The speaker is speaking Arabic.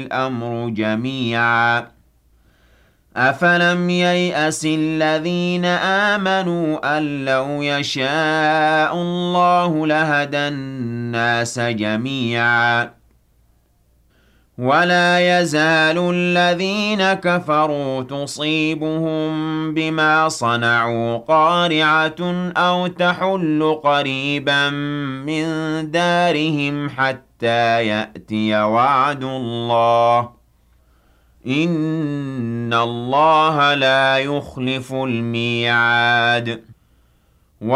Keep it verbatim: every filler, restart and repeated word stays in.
الْأَمْرُ جَمِيعًا أَفَلَمْ يَيْأَسِ الَّذِينَ آمَنُوا أَن لَّوْ يَشَاءُ اللَّهُ لَهَدَى النَّاسَ جَمِيعًا وَلَا يَزَالُ الَّذِينَ كَفَرُوا تُصِيبُهُم بِمَا صَنَعُوا قَارِعَةٌ أَوْ تَحُلُّ قَرِيبًا مِّن دَارِهِمْ حَتَّىٰ يَأْتِيَ وَعْدُ اللَّهِ ۚ إِنَّ اللَّهَ لَا يُخْلِفُ الْمِيعَادَ